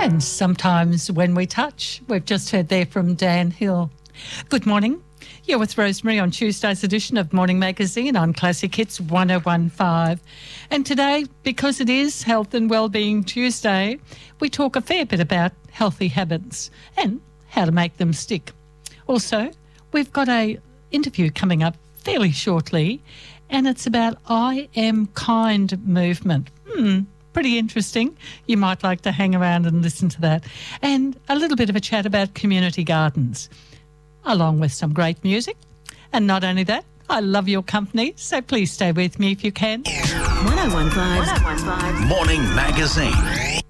and sometimes when we touch. We've just heard there from Dan Hill. Good morning. You're with Rosemary on Tuesday's edition of Morning Magazine on Classic Hits 101.5. And today, because it is Health and Wellbeing Tuesday, we talk a fair bit about healthy habits and how to make them stick. Also, we've got a interview coming up fairly shortly, and it's about I Am Kind movement. Pretty interesting. You might like to hang around and listen to that. And a little bit of a chat about community gardens, along with some great music. And not only that, I love your company, so please stay with me if you can. 101.5 Morning Magazine.